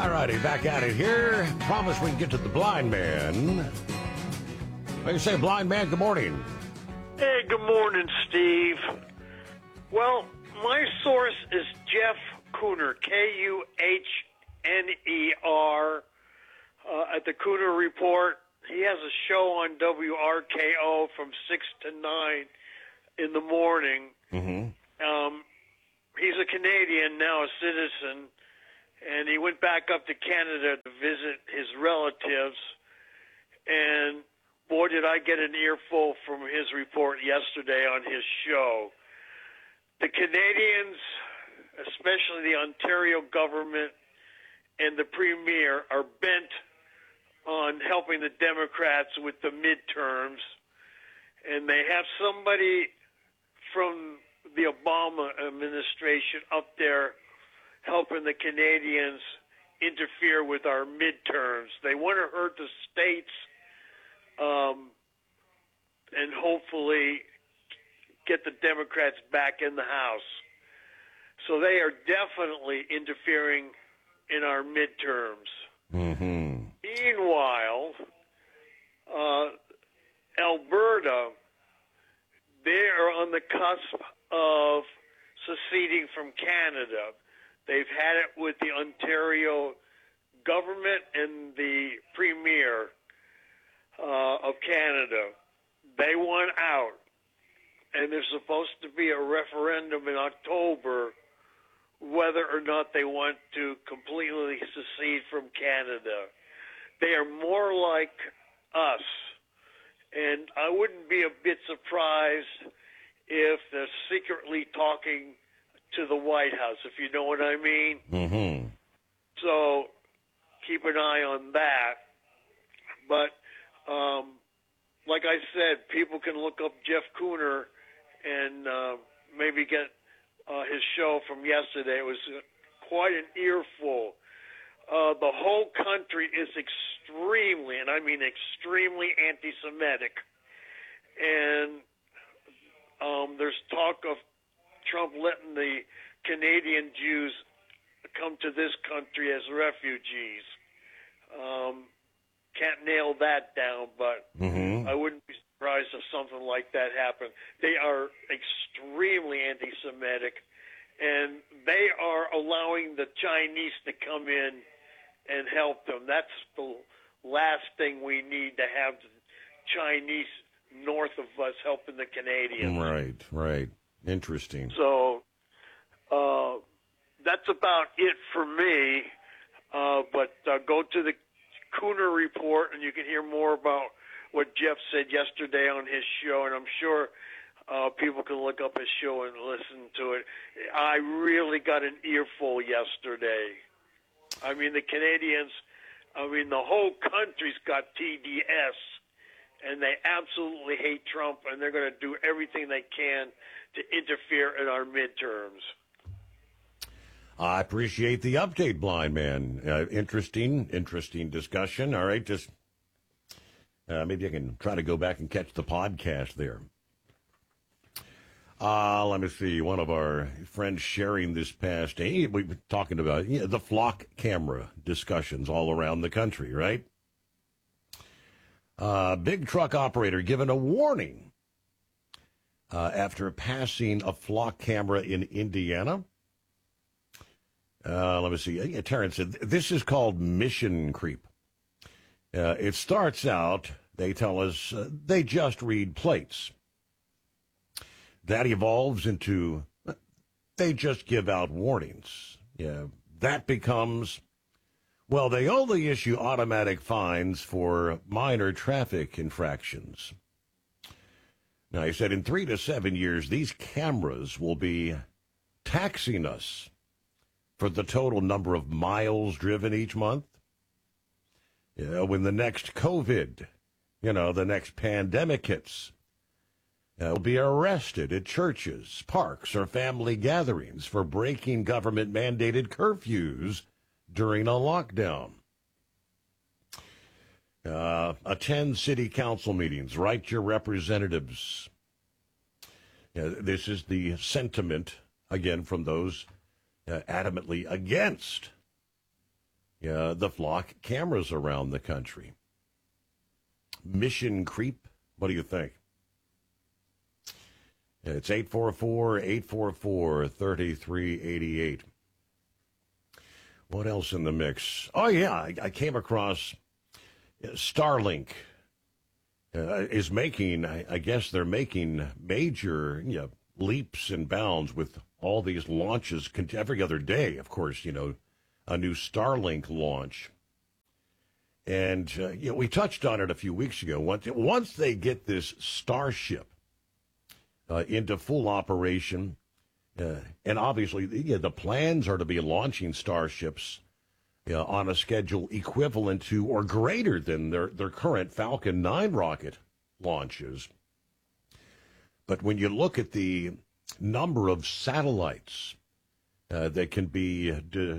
All righty, back at it here. Promise we can get to the blind man. What do you say, blind man? Good morning. Hey, good morning, Steve. Well, my source is Jeff Kuhner, Kuhner, at the Kuhner Report. He has a show on WRKO from 6 to 9 in the morning. Mm-hmm. He's a Canadian, now a citizen, and he went back up to Canada to visit his relatives. And boy, did I get an earful from his report yesterday on his show. The Canadians, especially the Ontario government and the Premier, are bent on helping the Democrats with the midterms. And they have somebody from the Obama administration up there helping the Canadians interfere with our midterms. They want to hurt the states and hopefully get the Democrats back in the House. So they are definitely interfering in our midterms. Mm-hmm. Meanwhile, Alberta, they are on the cusp of seceding from Canada. They've had it with the Ontario government and the Premier of Canada. They want out. And there's supposed to be a referendum in October whether or not they want to completely secede from Canada. They are more like us. And I wouldn't be a bit surprised if they're secretly talking to the White House, if you know what I mean. Mm-hmm. So keep an eye on that. But like I said, people can look up Jeff Kuhner and maybe get his show from yesterday. It was quite an earful. The whole country is extremely, and I mean extremely, anti-Semitic. And there's talk of Trump letting the Canadian Jews come to this country as refugees. Can't nail that down, but I wouldn't be surprised if something like that happened. They are extremely anti-Semitic, and they are allowing the Chinese to come in and help them. That's the last thing we need, to have the Chinese north of us helping the Canadians. Right. Interesting. So that's about it for me. But go to the Kuhner Report, and you can hear more about what Jeff said yesterday on his show, and I'm sure people can look up his show and listen to it. I really got an earful yesterday. I mean, the Canadians, the whole country's got TDS, and they absolutely hate Trump, and they're going to do everything they can to interfere in our midterms. I appreciate the update, blind man. Interesting discussion. All right, just maybe I can try to go back and catch the podcast there. Let me see. One of our friends sharing this past day, we've been talking about the flock camera discussions all around the country, right? Big truck operator given a warning after passing a flock camera in Indiana. Let me see. Terrence said, this is called mission creep. It starts out, they tell us, they just read plates. That evolves into, they just give out warnings. Yeah, that becomes, well, they only issue automatic fines for minor traffic infractions. Now, he said in 3 to 7 years, these cameras will be taxing us for the total number of miles driven each month. When the next COVID, the next pandemic hits, will be arrested at churches, parks, or family gatherings for breaking government-mandated curfews during a lockdown. Attend city council meetings. Write your representatives. This is the sentiment, again, from those adamantly against, the flock cameras around the country. Mission creep? What do you think? It's 844-844-3388. What else in the mix? Oh, yeah, I came across Starlink is making, I guess they're making major leaps and bounds with all these launches every other day. Of course, a new Starlink launch. And we touched on it a few weeks ago. Once they get this Starship into full operation, and obviously the plans are to be launching Starships on a schedule equivalent to or greater than their current Falcon 9 rocket launches. But when you look at the number of satellites that can be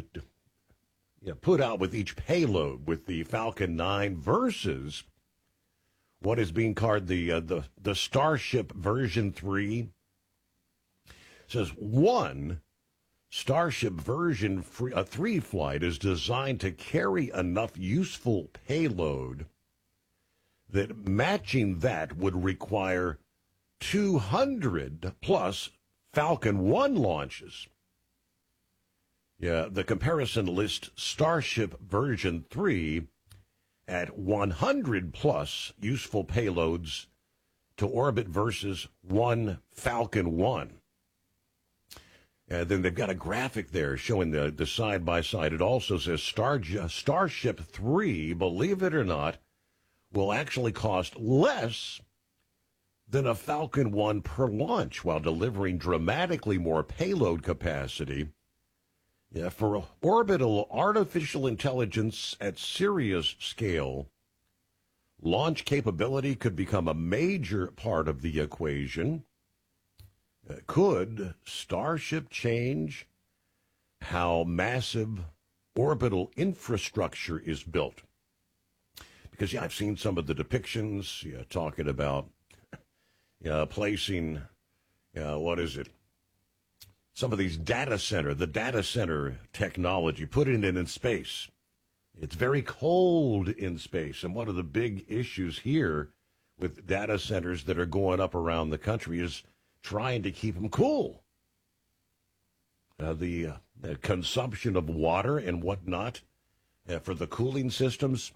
put out with each payload with the Falcon 9 versus what is being called the Starship version 3, says one Starship version 3 flight is designed to carry enough useful payload that matching that would require 200 plus Falcon 1 launches. Yeah, the comparison lists Starship version 3 at 100 plus useful payloads to orbit versus one Falcon 1. And then they've got a graphic there showing the side-by-side. It also says Starship 3, believe it or not, will actually cost less than a Falcon 1 per launch while delivering dramatically more payload capacity. Yeah, for orbital artificial intelligence at serious scale, launch capability could become a major part of the equation. Could Starship change how massive orbital infrastructure is built? Because, I've seen some of the depictions talking about placing, some of these the data center technology, putting it in space. It's very cold in space. And one of the big issues here with data centers that are going up around the country is trying to keep them cool. The consumption of water and whatnot for the cooling systems.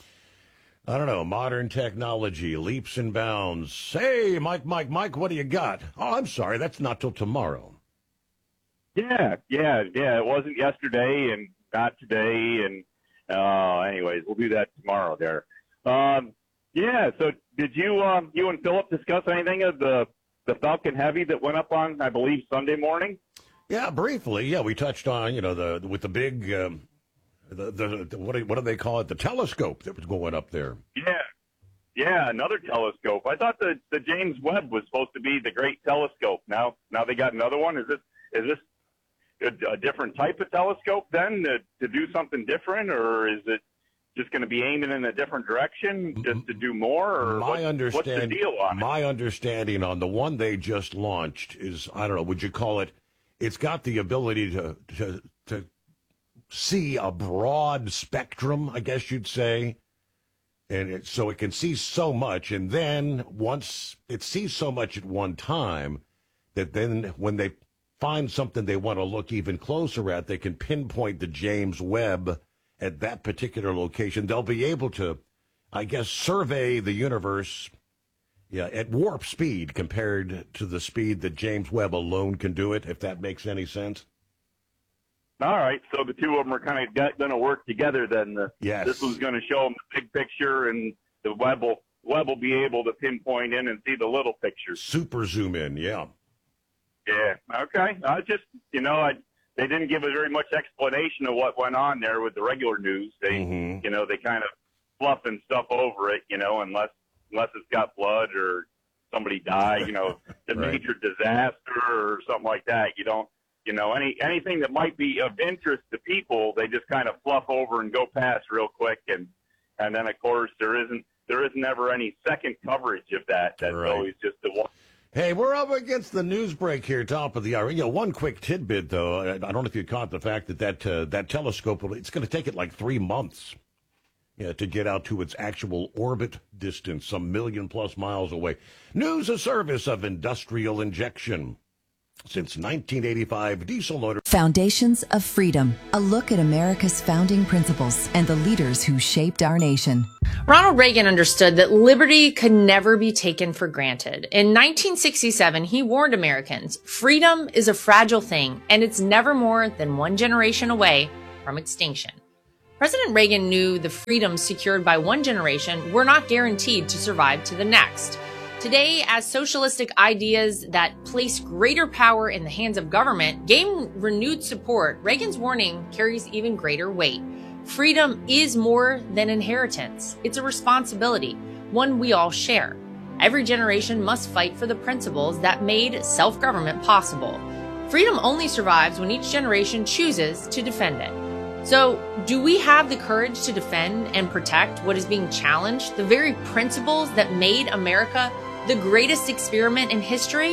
I don't know, modern technology, leaps and bounds. Hey, Mike, what do you got? Oh, I'm sorry, that's not till tomorrow. Yeah. It wasn't yesterday and not today. And anyways, we'll do that tomorrow there. So did you and Philip discuss anything of the Falcon Heavy that went up on, I believe, Sunday morning? Yeah, briefly. Yeah, we touched on, with the big, what do they call it? The telescope that was going up there. Yeah, another telescope. I thought the James Webb was supposed to be the great telescope. Now they got another one. Is this a different type of telescope then to do something different, or is it just going to be aiming in a different direction just to do more? Or what's the deal on it? My understanding on the one they just launched is, I don't know, would you call it, it's got the ability to see a broad spectrum, I guess you'd say. And so it can see so much. And then once it sees so much at one time that then when they find something they want to look even closer at, they can pinpoint the James Webb at that particular location. They'll be able to, I guess, survey the universe at warp speed compared to the speed that James Webb alone can do it, if that makes any sense. All right, so the two of them are kind of going to work together then. Yes. This one's going to show them the big picture, and the Webb will be able to pinpoint in and see the little pictures. Super zoom in, yeah. Yeah, okay. They didn't give us very much explanation of what went on there with the regular news. They, they kind of fluffing stuff over it, unless it's got blood or somebody died, the right. Major disaster or something like that. You don't, anything that might be of interest to people, they just kind of fluff over and go past real quick. And then of course there isn't ever any second coverage of that. That's right. always just the one. Hey, we're up against the news break here, top of the hour. One quick tidbit, though. I don't know if you caught the fact that telescope, it's going to take it like 3 months to get out to its actual orbit distance, some million-plus miles away. News, a service of Industrial Injection. Since 1985, diesel motor. Foundations of Freedom, a look at America's founding principles and the leaders who shaped our nation. Ronald Reagan understood that liberty could never be taken for granted. In 1967, he warned Americans, freedom is a fragile thing, and it's never more than one generation away from extinction. President Reagan knew the freedoms secured by one generation were not guaranteed to survive to the next. Today, as socialistic ideas that place greater power in the hands of government gain renewed support, Reagan's warning carries even greater weight. Freedom is more than inheritance. It's a responsibility, one we all share. Every generation must fight for the principles that made self-government possible. Freedom only survives when each generation chooses to defend it. So, do we have the courage to defend and protect what is being challenged, the very principles that made America the greatest experiment in history?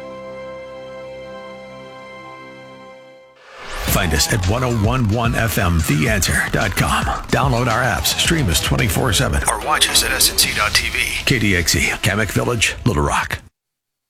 Find us at 1011fmtheanswer.com. Download our apps, stream us 24/7, or watch us at snc.tv. KDXE, Kamek Village, Little Rock.